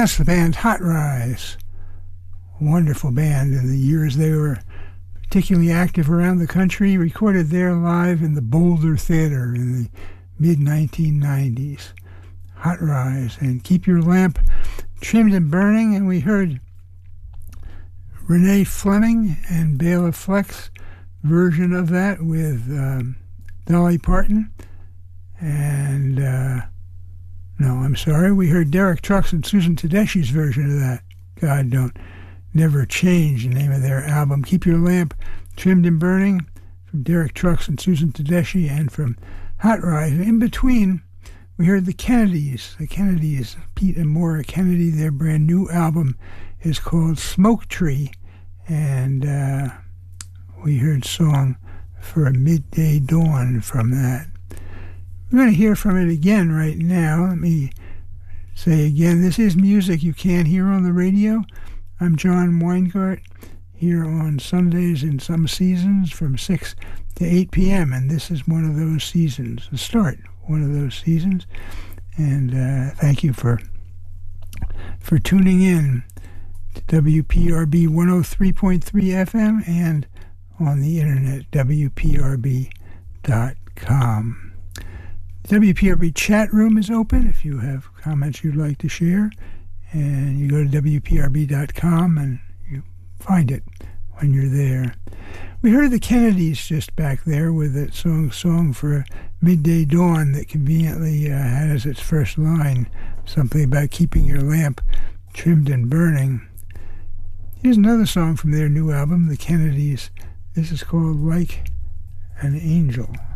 that's the band Hot Rise. Wonderful band. In the years they were particularly active around the country, recorded there live in the Boulder Theater in the mid-1990s. Hot Rise and Keep Your Lamp Trimmed and Burning, and we heard Renee Fleming and Bela Fleck's version of that with Dolly Parton. And, no, I'm sorry, we heard Derek Trucks and Susan Tedeschi's version of that. God, don't never change the name of their album. Keep Your Lamp Trimmed and Burning from Derek Trucks and Susan Tedeschi, and from Hot Rise. In between, we heard the Kennedys, Pete and Maura Kennedy. Their brand new album is called Smoke Tree, and we heard Song for a Midday Dawn from that. We're going to hear from it again right now. Let me say again, this is music you can't hear on the radio. I'm John Weingart, here on Sundays in some seasons from 6 to 8 p.m., and this is one of those seasons, the start, one of those seasons. And thank you for tuning in to WPRB 103.3 FM and on the internet, WPRB.com. The WPRB chat room is open if you have comments you'd like to share, and you go to WPRB.com and you find it when you're there. We heard the Kennedys just back there with that song for a Midday Dawn that conveniently had as its first line something about keeping your lamp trimmed and burning. Here's another song from their new album, the Kennedys. This is called Like an Angel.